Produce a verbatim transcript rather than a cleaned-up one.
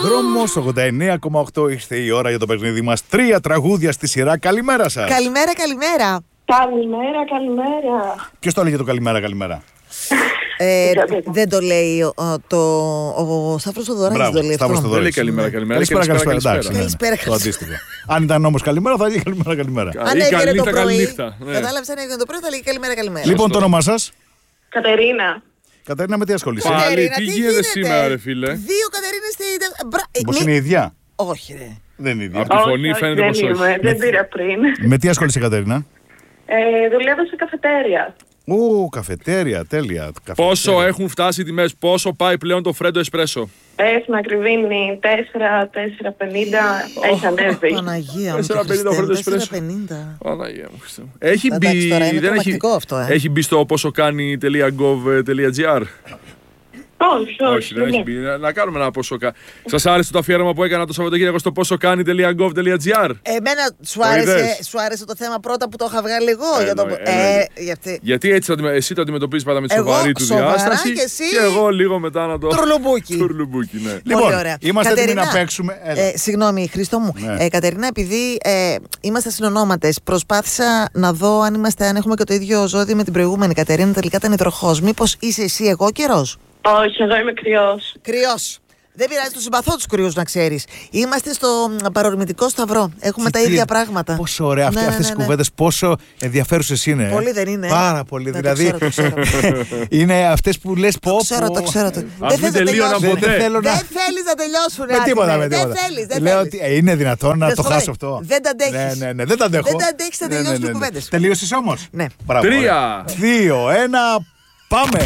Δρόμος ογδόντα εννέα κόμμα οκτώ, ήρθε η ώρα για το παιχνίδι μας. Τρία τραγούδια στη σειρά. Καλημέρα σας. Καλημέρα, καλημέρα. Καλημέρα, καλημέρα. Ποιος το έλεγε το καλημέρα, καλημέρα? Ε, δεν το λέει ο, το, ο Σταύρος Θοδωράκης. Μπράβο, το λέει Σταύρος αυτό. Θοδωράκης. Δεν λέει καλημέρα, καλημέρα. Καλησπέρα, καλησπέρα. καλησπέρα. Εντάξει, ναι, Καλησπέρα, το καλησπέρα. αντίστοιχο. Αν ήταν όμως καλημέρα, θα έλεγε καλημέρα, καλημέρα. Αν Ή έγινε καλή το νύχτα, πρωί, καλή νύχτα. Ναι. κατάλαβες, αν έγινε το πρωί θα λέγει καλημέρα, καλημέρα. Λοιπόν, το όνομά σας? Κατερίνα. Κατερίνα, με τι ασχολείσαι? Πάλι, Κατερίνα, τι γίνεται σήμερα, ρε φίλε? Δύο Κατερίνες στη... Μπρα- ε, Πώς μη- είναι η ίδια? Όχι ρε. Δεν είναι η ίδια. Απ' τη φωνή όχι, φαίνεται δεν πως όχι. είμαι, δεν πήρα πριν. Με τι ασχολείσαι, Κατερίνα? Ε, δουλεύω σε καφετέρια. Ω, καφετέρια, τέλεια. Καφετέρια. Πόσο έχουν φτάσει οι τιμές, πόσο πάει πλέον το φρέντο εσπρέσο? Έχει ακριβήνει τέσσερα, τέσσερα πενήντα, έχει ανέβει. Παναγία μου, τέσσερα πενήντα Χριστέ μου, φρέντο εσπρέσο. τέσσερα πενήντα. Παναγία μου, Χριστέ μου. Έχει Εντάξει, μπει, τώρα είναι δεν έχει, τρομακτικό αυτό, ε. έχει μπει στο πόσο κάνει.gov.gr. Όχι, όχι. Όχι, δεν έχει μπει. Να- Να κάνουμε ένα πόσο κάνει. Σας άρεσε το αφιέρωμα που έκανα το Σαββατοκύριακο στο πόσο κάνει.gov.gr? Εμένα σου Το άρεσε, είδες? σου άρεσε το θέμα πρώτα που το είχα βγάλει εγώ. Ε, για το... εννοεί- ε, εννοεί. γιατί... Γιατί έτσι το αντιμε- εσύ το αντιμετωπίζεις πάντα με τη Εγώ σοβαρή του σοβαρά διάσταση. και εσύ εγώ λίγο μετά να το. Τουρλουμπούκι. Τουρλουμπούκι, ναι. Λοιπόν, Πολύ ωραία. είμαστε έτοιμοι Κατερίνα, να παίξουμε. Έλα. Ε, συγγνώμη, Χρήστο μου. Ναι. Ε, Κατερίνα, επειδή ε, είμαστε συνονόματες, προσπάθησα να δω αν, είμαστε, αν έχουμε και το ίδιο ζώδιο με την προηγούμενη Κατερίνα. Τελικά ήταν υδροχός. Μήπως είσαι εσύ εγώ καιρός? Όχι, εγώ είμαι κρυός. Κρυός. Δεν πειράζει, του συμπαθώ τους κρυούς, να ξέρεις. Είμαστε στο μ, παρορμητικό σταυρό. Έχουμε τα Τι- ίδια πράγματα. Πόσο ωραία. Ναι, ναι, Αυτές ναι, οι ναι. κουβέντες πόσο ενδιαφέρουσες είναι. ε. Πολύ δεν είναι, ε? Πάρα πολύ. Ναι, το Δηλαδή, ξέρω, το ξέρω. είναι αυτές που λες πω. Το ξέρω, πω. το ξέρω. Το... Ας Δεν μην θες να τελείωναν τελειώσουν. ποτέ. Δεν θέλω να. Δεν θέλεις να τελειώσουν. Με τίποτα, με Δεν τίποτα. θέλεις, δεν Λέω θέλεις. ότι ε, είναι δυνατόν να Δεν το σου χάσω λέει, αυτό. δεν τα αντέχεις. Ναι, ναι, ναι, δεν τα αντέχω. Δεν τα αντέχεις, θα τελειώσουν οι κουβέντες. Τελείωσες όμως? Ναι. Μπράβο, Τρία. ωραία. Δύο, ένα, πάμε.